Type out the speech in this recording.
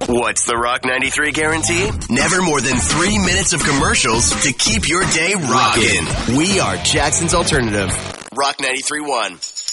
What's the Rock 93 guarantee? Never more than 3 minutes of commercials to keep your day rocking. We are Jackson's Alternative. Rock 93.1.